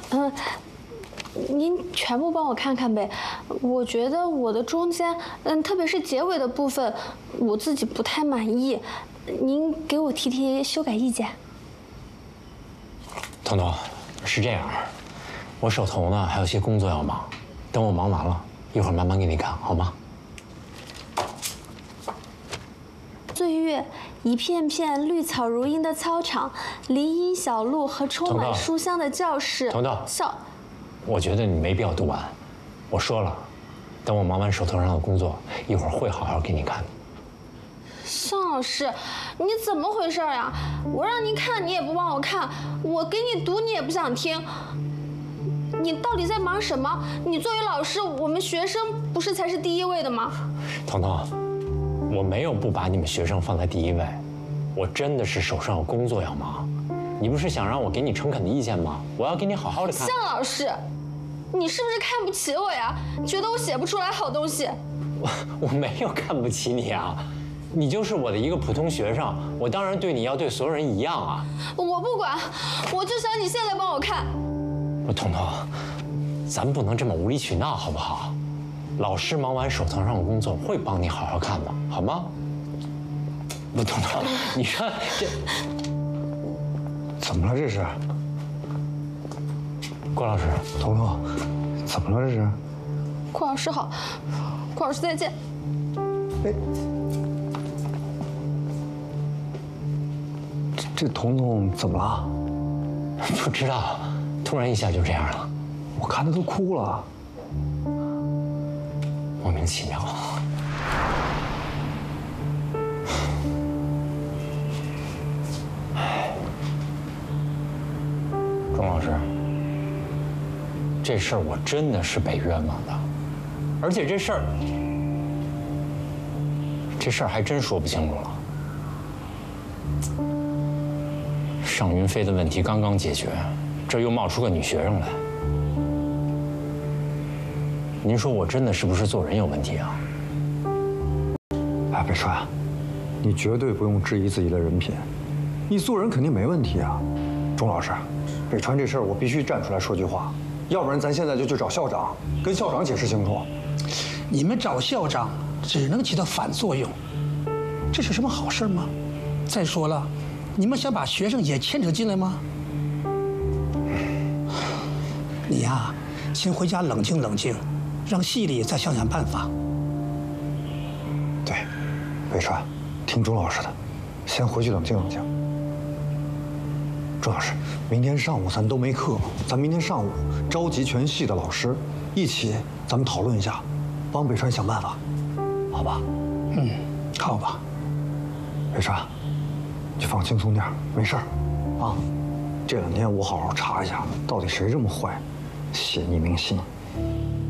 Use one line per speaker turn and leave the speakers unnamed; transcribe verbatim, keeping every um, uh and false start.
嗯，您全部帮我看看呗。我觉得我的中间，嗯，特别是结尾的部分，我自己不太满意，您给我提提修改意见。
彤彤，是这样，我手头呢还有些工作要忙，等我忙完了，一会儿慢慢给你看，好吗？
岁月，一片片绿草如茵的操场，林荫小路和充满书香的教室。
彤彤，
校，
我觉得你没必要读完。我说了，等我忙完手头上的工作，一会儿会好好给你看的。
向老师，你怎么回事呀？我让您看，你也不帮我看；我给你读，你也不想听。你到底在忙什么？你作为老师，我们学生不是才是第一位的吗？
彤彤，我没有不把你们学生放在第一位，我真的是手上有工作要忙。你不是想让我给你诚恳的意见吗？我要给你好好的看。
向老师，你是不是看不起我呀？觉得我写不出来好东西？
我我没有看不起你啊，你就是我的一个普通学生，我当然对你要对所有人一样啊。
我不管，我就想你现在帮我看。
我彤彤，咱们不能这么无理取闹，好不好？老师忙完手头上的工作，会帮你好好看的，好吗？不，彤彤，你说这
怎么了？这是？
郭老师，
彤彤，怎么了？这是？
顾老师好，顾老师再见。
哎，这这彤彤怎么了？
不知道，突然一下就这样了。
我看她都哭了。
莫名其妙。唉，钟老师，这事儿我真的是被冤枉的，而且这事儿，这事儿还真说不清楚了。尚云飞的问题刚刚解决，这又冒出个女学生来。您说我真的是不是做人有问题啊？
哎，北川，你绝对不用质疑自己的人品，你做人肯定没问题啊。钟老师，北川这事儿我必须站出来说句话，要不然咱现在就去找校长，跟校长解释清楚。
你们找校长只能起到反作用，这是什么好事吗？再说了，你们想把学生也牵扯进来吗？你呀，先回家冷静冷静。让系里再想想办法。
对，北川，听钟老师的，先回去冷静冷静。钟老师，明天上午咱都没课，咱明天上午召集全系的老师，一起咱们讨论一下，帮北川想办法，好吧？
嗯，好吧。
北川，你放轻松点，没事儿，啊。这两天我好好查一下，到底谁这么坏，写匿名信。